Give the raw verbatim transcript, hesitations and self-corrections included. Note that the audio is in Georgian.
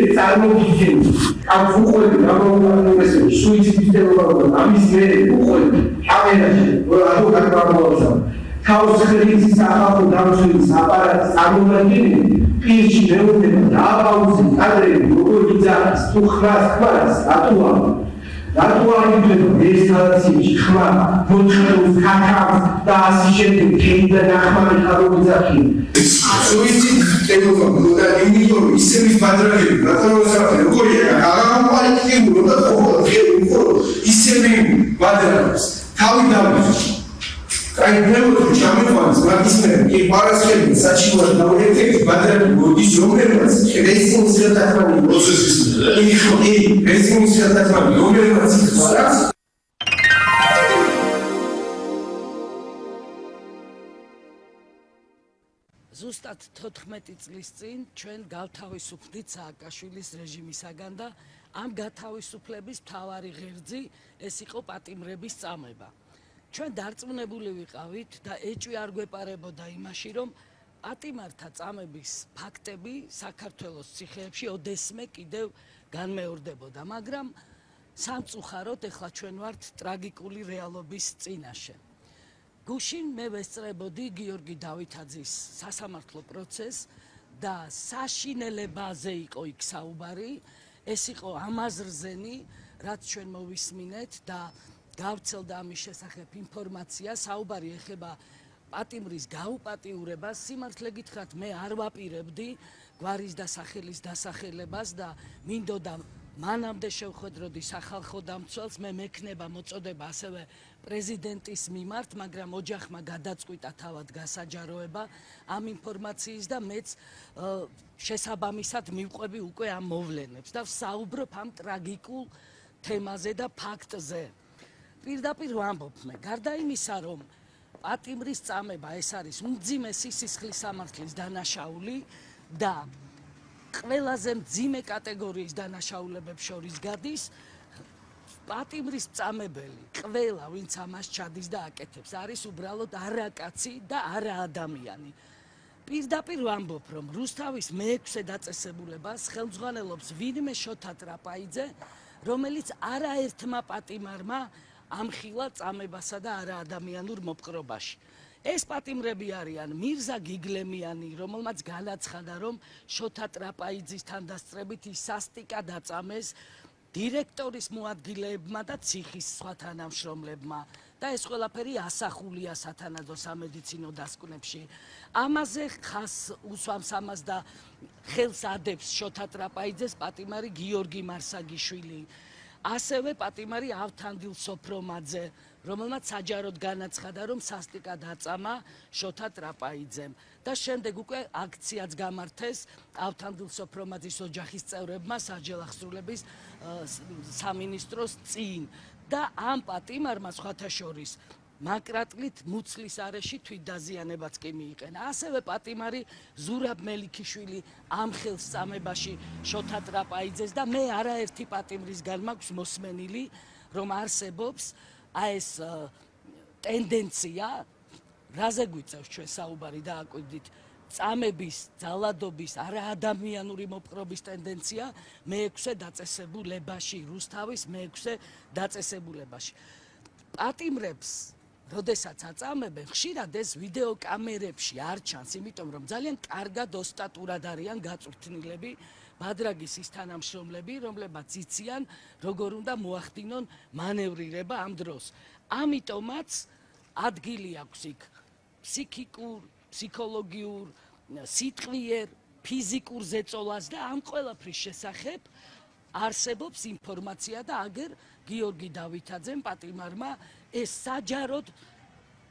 წარმოგიდგენთ ამ უყოლი გამოვაკეთეს სუიციდის თეორია ამის მერე უყოლი კამერაში ადვოკატი გამოვაცა თავს ხელის სახალხო დამცველის აპარატის წარმომადგენელი პირში მეუბნება დააბაუზე კადრები როგორ იძახის თუ ხმას ხმას რატოა რატო არიდება ესტალაციაში ხმა მოთხოვნს ქაქავს და ასე შემდეგ თეიდა ნახმარი ხარობიძახი სუიციდის თეორია და იმიტომ ისების ბადრაგები რატომოსახე როგორია აღამყალიფებულო და ხო ისები ბადრაგებს თავი დავიწყე აი ნებოდი ჩამეყვანს მაგისმერი კი პარასკევი საჩივარი დაუერთებით ბადრები მოდის რომლებიც რეზინის ხელთათმანი პროცესის კი რეზინის ხელთათმანი რომლებიც ხარაც ზუსტად თოთხმეტი წლის წინ ჩვენ გავთავისუფლდით სააკაშვილის რეჟიმისაგან და ამ გათავისუფლების მთავარი ღერძი ეს იყო პატიმრების წამება. ჩვენ დარწმუნებული ვიყავით და ეჭვი არ გვეპარებოდა იმაში, რომ პატიმართა წამების ფაქტები საქართველოს ციხეებში ოდესმე კიდევ განმეორდებოდა, მაგრამ სამწუხაროდ ეხლა ჩვენ ვართ ტრაგიკული რეალობის წინაშე. გუშინ მე ვესწრებოდი გიორგი დავითაძის სასამართლო პროცესს და საშინელებაზე იყო იქ საუბარი, ეს იყო ამაზრზენი, რაც ჩვენ მოვისმინეთ და გავცელდა ამის შესახებ ინფორმაცია, საუბარი ეხება პატიმრის გაუპატიურებას, სიმართლე გითხრათ, მე არ ვაპირებდი გვარის და სახელის დასახელებას და მინდოდა მანამდე შევხვედროდი სახალხო დამცველს, მე მექნება მოწოდება ასევე პრეზიდენტის მიმართ, მაგრამ ოჯახმა გადაწყვიტა თავად გასაჯაროება ამ ინფორმაციის და მეც შესაბამისად მივყვები უკვე ამ მოვლენებს და ვსაუბრობ ამ ტრაგიკულ თემაზე და ფაქტზე. პირდაპირ ვამბობ მე, გარდა იმისა, რომ პატიმრის წამება ეს არის უმძიმესი სისხლის სამართლის დანაშაული და ყველაზე მძიმე კატეგორიის დანაშაულებებს შორის გადის, პატიმრის წამებელი, ყველა ვინც ამას ჩადის და აკეთებს, არის უბრალოდ არაკაცი და არა ადამიანი. პირდაპირ ვამბობ, რომ რუსთავის მეექვსე დაწესებულებას ხელმძღვანელობს ვინმე შოთა ტრაპაიძე, რომელიც არაერთმა პატიმარმა ამხილა წამებასა და არაადამიანურ მოპყრობაში. ეს პატიმრები არიან მირზა გიგლემიანი, რომელმაც განაცხადა, რომ შოთა ტრაპაიძის თანდასწრებით ის სასტიკად აწამეს დირექტორის მოადგილეებმა და ციხის სხვა თანამშრომლებმა და ეს ყველაფერი ასახულია სათანადო სამედიცინო დასკვნებში. ამაზე ხას უსვამს ამას და ხელს ადებს შოთა ტრაპაიძეს პატიმარი გიორგი მარსაგიშვილი. ასევე პატიმარი ავთანდილ სოფრომაძე, რომელმაც საჯაროდ განაცხადა, რომ სასტიკად აწამა შოთა ტრაპაიძემ და შემდეგ უკვე აქციაც გამართეს ავთანდილ სოფრომაძის ოჯახის წევრებმა საჯელახსრულების სამინისტროს წინ და ამ პატიმარმა სხვათა შორის მაკრატლით მუცლის არეში თვითდაზიანებაც კი მიიყენა. ასევე პატიმარი ზურაბ მელიქიშვილი ამხელს წამებაში შოთა ტრაპაიძეს და მე არაერთი პატიმრისგან მაქვს მოსმენილი, რომ არსებობს აი ეს ტენდენცია, რაზე გვიწევს ჩვენ საუბარი დააკვირდით, წამების, ძალადობის, არაადამიანური მოპყრობის ტენდენცია მეექვსე დაწესებულებაში, რუსთავის მეექვსე დაწესებულებაში. პატიმრებს როდესაც აწამებენ, ხშირად ეს ვიდეო კამერებში არ ჩანს, იმიტომ რომ ძალიან კარგად ოსტატურად არიან გაწვრთნილები ბადრაგის ის თანამშრომლები, რომლებმაც იციან, როგორ უნდა მოახდინონ მანევრირება ამ დროს. ამიტომაც ადგილი აქვს იქ ფსიქიკურ, ფსიქოლოგიურ, სიტყვიერ, ფიზიკურ ზეწოლას და ამ ყველაფრის შესახებ არსებობს ინფორმაცია და აგერ გიორგი დავითაძემ პატიმარმა ეს საჯაროდ